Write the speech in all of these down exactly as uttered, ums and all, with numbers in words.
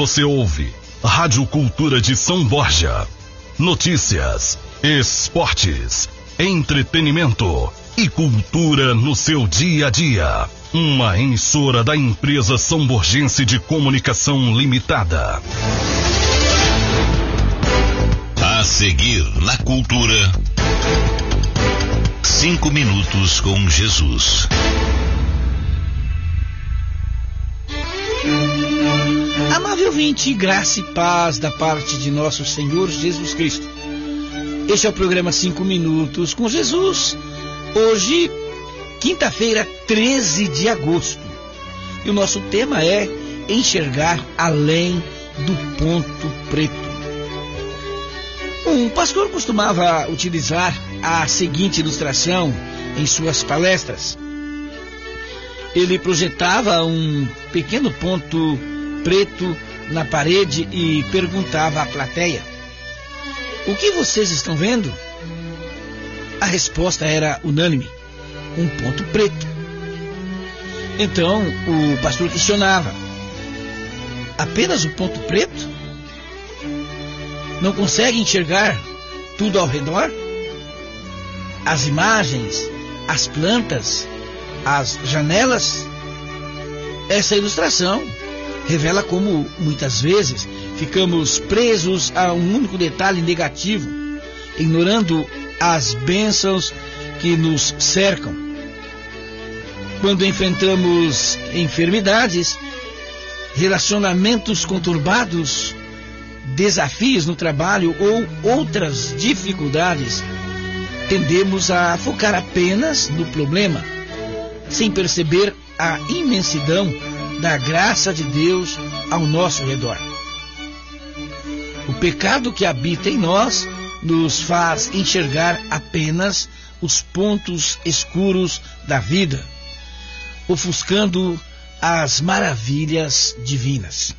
você ouve Rádio Cultura de São Borja. Notícias, esportes, entretenimento e cultura no seu dia a dia. Uma emissora da empresa São Borgense de Comunicação Limitada. A seguir na Cultura, cinco minutos com Jesus. Amável ouvinte, graça e paz da parte de nosso Senhor Jesus Cristo. Este é o programa cinco minutos com Jesus. Hoje, quinta-feira, treze de agosto. E o nosso tema é enxergar além do ponto preto. Um pastor costumava utilizar a seguinte ilustração em suas palestras. Ele projetava um pequeno ponto preto na parede e perguntava à plateia: o que vocês estão vendo? A resposta era unânime: um ponto preto. Então o pastor questionava: apenas um ponto preto? Não consegue enxergar tudo ao redor? As imagens, as plantas, as janelas? Essa ilustração revela como, muitas vezes, ficamos presos a um único detalhe negativo, ignorando as bênçãos que nos cercam. Quando enfrentamos enfermidades, relacionamentos conturbados, desafios no trabalho ou outras dificuldades, tendemos a focar apenas no problema, sem perceber a imensidão da graça de Deus ao nosso redor. O pecado que habita em nós nos faz enxergar apenas os pontos escuros da vida, ofuscando as maravilhas divinas.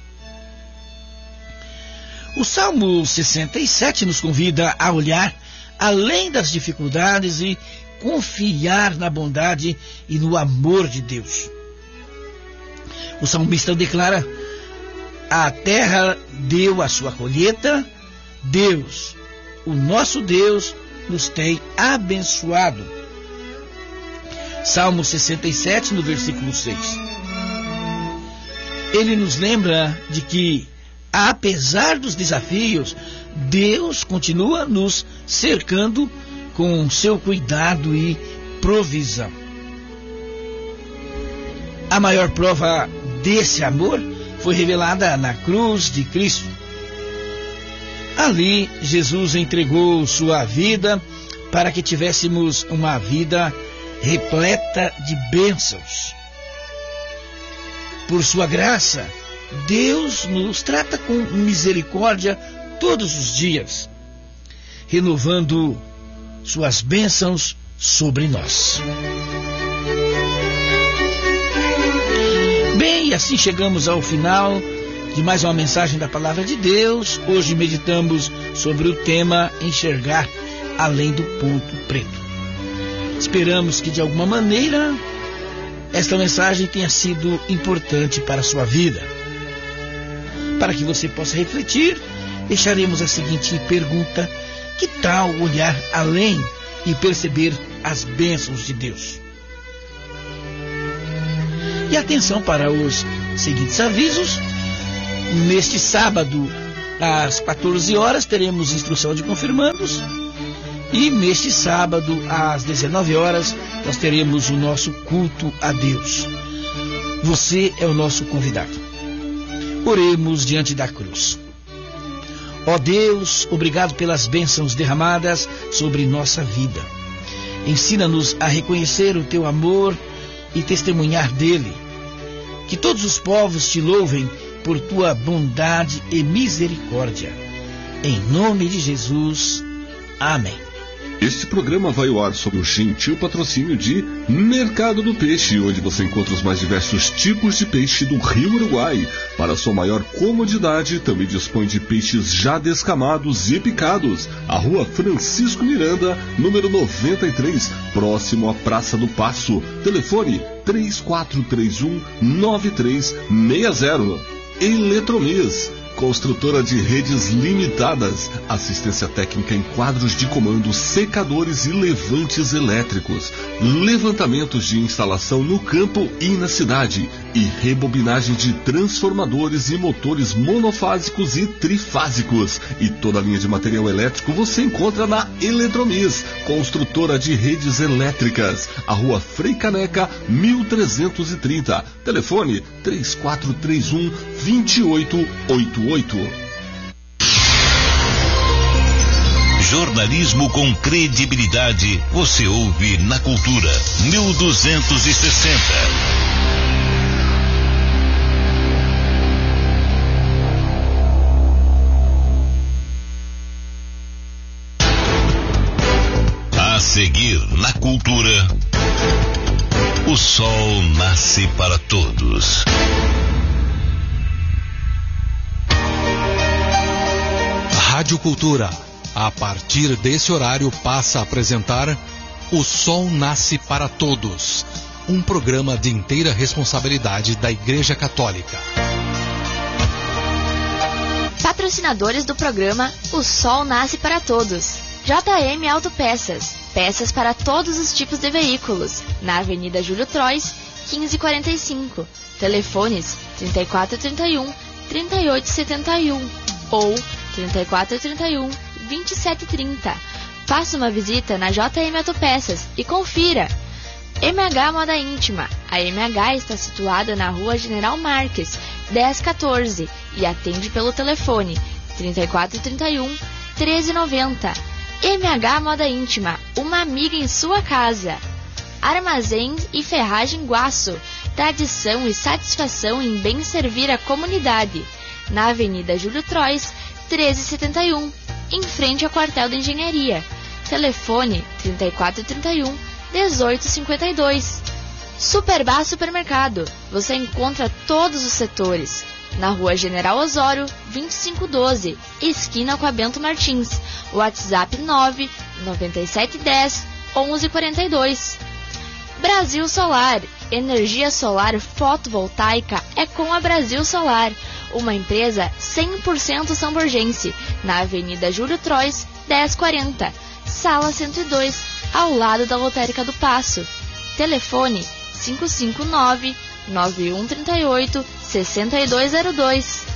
O Salmo sessenta e sete nos convida a olhar além das dificuldades e confiar na bondade e no amor de Deus. O salmista declara: a terra deu a sua colheita, Deus, o nosso Deus, nos tem abençoado. Salmo sessenta e sete, no versículo seis. Ele nos lembra de que, apesar dos desafios, Deus continua nos cercando com seu cuidado e provisão. A maior prova desse amor foi revelada na cruz de Cristo. Ali, Jesus entregou sua vida para que tivéssemos uma vida repleta de bênçãos. Por sua graça, Deus nos trata com misericórdia todos os dias, renovando suas bênçãos sobre nós. Bem, e assim chegamos ao final de mais uma mensagem da Palavra de Deus. Hoje meditamos sobre o tema enxergar além do ponto preto. Esperamos que de alguma maneira esta mensagem tenha sido importante para a sua vida. Para que você possa refletir, deixaremos a seguinte pergunta: que tal olhar além e perceber as bênçãos de Deus? E atenção para os seguintes avisos. Neste sábado, às quatorze horas, teremos instrução de confirmandos. E neste sábado, às dezenove horas, nós teremos o nosso culto a Deus. Você é o nosso convidado. Oremos diante da cruz. Ó Deus, obrigado pelas bênçãos derramadas sobre nossa vida. Ensina-nos a reconhecer o teu amor e testemunhar dele. Que todos os povos te louvem por tua bondade e misericórdia. Em nome de Jesus. Amém. Este programa vai ao ar sob o gentil patrocínio de Mercado do Peixe, onde você encontra os mais diversos tipos de peixe do Rio Uruguai. Para sua maior comodidade, também dispõe de peixes já descamados e picados. A Rua Francisco Miranda, número noventa e três, próximo à Praça do Paço. Telefone três quatro três um, nove três seis zero. Eletromis, construtora de redes limitadas, assistência técnica em quadros de comando, secadores e levantes elétricos, levantamentos de instalação no campo e na cidade e rebobinagem de transformadores e motores monofásicos e trifásicos. E toda a linha de material elétrico você encontra na Eletromis, construtora de redes elétricas, a Rua Frei Caneca, mil trezentos e trinta, telefone três quatro três um, dois oito oito oito. Jornalismo com credibilidade, você ouve na Cultura mil duzentos e sessenta. A seguir na Cultura, o sol nasce para todos. Rádio Cultura, a partir desse horário, passa a apresentar O Sol Nasce para Todos, um programa de inteira responsabilidade da Igreja Católica. Patrocinadores do programa O Sol Nasce para Todos. J M Autopeças, peças para todos os tipos de veículos, na Avenida Júlio Trois, quinze quarenta e cinco. Telefones trinta e quatro trinta e um, trinta e oito setenta e um ou trinta e quatro trinta e um, vinte e sete trinta. Faça uma visita na J M Autopeças e confira. M H Moda Íntima. A M H está situada na Rua General Marques, dez quatorze, e atende pelo telefone trinta e quatro trinta e um, treze noventa. M H Moda Íntima, uma amiga em sua casa. Armazém e Ferragem Guaço. Tradição e satisfação em bem servir a comunidade. Na Avenida Júlio Trois, treze setenta e um, em frente ao quartel de engenharia. Telefone trinta e quatro trinta e um, dezoito cinquenta e dois. Superbá Supermercado. Você encontra todos os setores. Na Rua General Osório, vinte e cinco doze, esquina com a Bento Martins. WhatsApp nove nove sete um zero, onze quarenta e dois. Brasil Solar. Energia solar fotovoltaica é com a Brasil Solar, uma empresa cem por cento samborgense, na Avenida Júlio Trois, dez quarenta, Sala cento e dois, ao lado da Lotérica do Paço. Telefone cinco cinco nove, nove um três oito, seis dois zero dois.